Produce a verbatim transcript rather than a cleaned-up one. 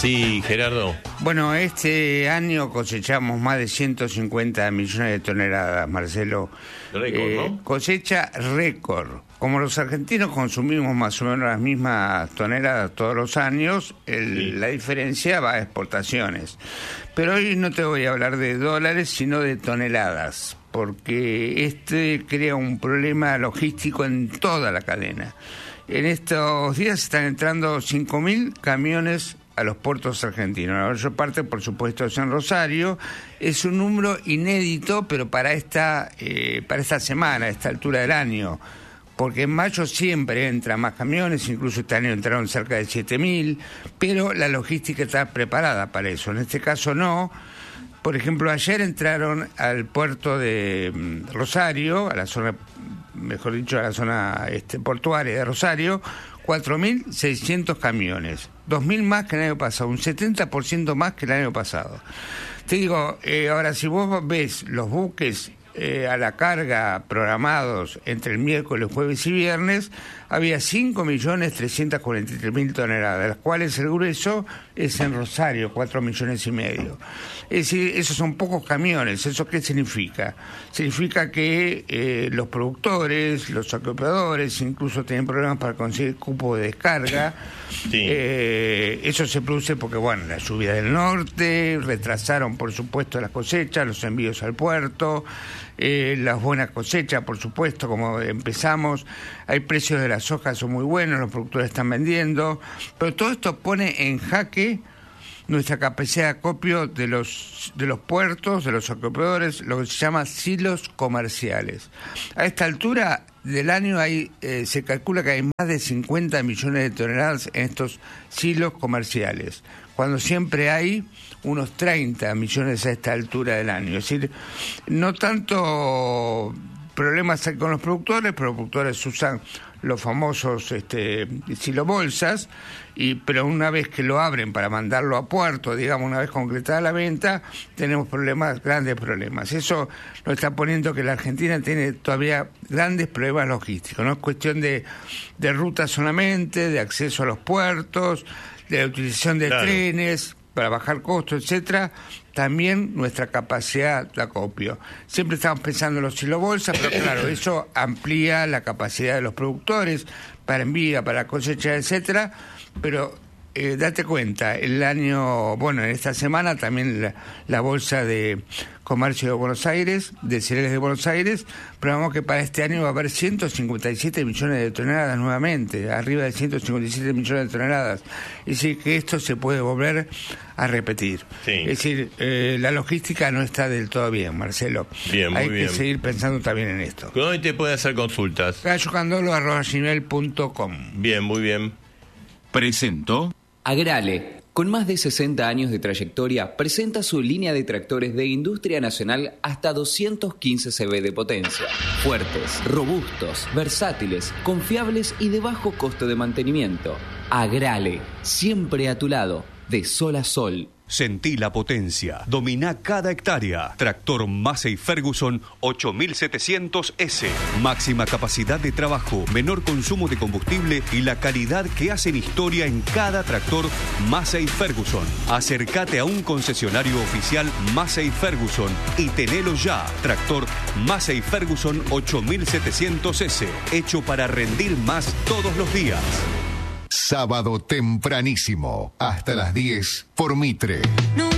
Sí, Gerardo. Bueno, este año cosechamos más de ciento cincuenta millones de toneladas, Marcelo. Récord, eh, ¿no? Cosecha récord. Como los argentinos consumimos más o menos las mismas toneladas todos los años, el, Sí. la diferencia va a exportaciones. Pero hoy no te voy a hablar de dólares, sino de toneladas, porque este crea un problema logístico en toda la cadena. En estos días están entrando cinco mil camiones a los puertos argentinos. La mayor parte, por supuesto, es en Rosario. Es un número inédito, pero para esta, eh, para esta semana, a esta altura del año, porque en mayo siempre entran más camiones, incluso este año entraron cerca de siete mil, pero la logística está preparada para eso. En este caso no. Por ejemplo, ayer entraron al puerto de mm, Rosario, a la zona, mejor dicho, a la zona este, portuaria de Rosario, cuatro mil seiscientos camiones, dos mil más que el año pasado, un setenta por ciento más que el año pasado. Te digo, eh, ahora si vos ves los buques eh, a la carga programados entre el miércoles, jueves y viernes, había cinco millones trescientos cuarenta y tres mil toneladas, de las cuales el grueso es en Rosario, cuatro millones y medio. Es decir, esos son pocos camiones. ¿Eso qué significa? Significa que eh, los productores, los acopiadores, incluso tienen problemas para conseguir cupo de descarga. Sí. Eh, eso se produce porque, bueno, la lluvia del norte, retrasaron, por supuesto, las cosechas, los envíos al puerto, eh, las buenas cosechas, por supuesto, como empezamos. Hay precios de la soja, son muy buenos, los productores están vendiendo, pero todo esto pone en jaque nuestra capacidad de acopio de los de los puertos, de los acopiadores, lo que se llama silos comerciales. A esta altura del año hay eh, se calcula que hay más de cincuenta millones de toneladas en estos silos comerciales, cuando siempre hay unos treinta millones a esta altura del año. Es decir, no tanto problemas hay con los productores, pero los productores usan los famosos este, silobolsas, y pero una vez que lo abren para mandarlo a puerto, digamos, una vez concretada la venta, tenemos problemas, grandes problemas. Eso nos está poniendo que la Argentina tiene todavía grandes problemas logísticos. No es cuestión de, de rutas solamente, de acceso a los puertos, de la utilización de Claro. trenes para bajar costos, etcétera. También nuestra capacidad de acopio. Siempre estamos pensando en los silobolsas, pero claro, eso amplía la capacidad de los productores para envía, para cosecha, etcétera. Pero eh, date cuenta, el año, bueno, en esta semana también la, la Bolsa de Comercio de Buenos Aires, de cereales de Buenos Aires, programamos que para este año va a haber ciento cincuenta y siete millones de toneladas nuevamente, arriba de ciento cincuenta y siete millones de toneladas. Es decir, que esto se puede volver a repetir. Sí. Es decir, eh, la logística no está del todo bien, Marcelo. Bien, muy Hay bien. que seguir pensando también en esto. ¿Dónde te puede hacer consultas? gallo candolo arroba gmail punto com. Bien, muy bien. Presentó Agrale, con más de sesenta años de trayectoria, presenta su línea de tractores de industria nacional hasta doscientos quince caballos de potencia. Fuertes, robustos, versátiles, confiables y de bajo costo de mantenimiento. Agrale, siempre a tu lado, de sol a sol. Sentí la potencia, domina cada hectárea. Tractor Massey Ferguson ocho mil setecientos ese. Máxima capacidad de trabajo, menor consumo de combustible y la calidad que hacen historia en cada tractor Massey Ferguson. Acércate a un concesionario oficial Massey Ferguson y tenelo ya. Tractor Massey Ferguson ocho mil setecientos ese, hecho para rendir más todos los días. Sábado tempranísimo, hasta las diez, por Mitre. No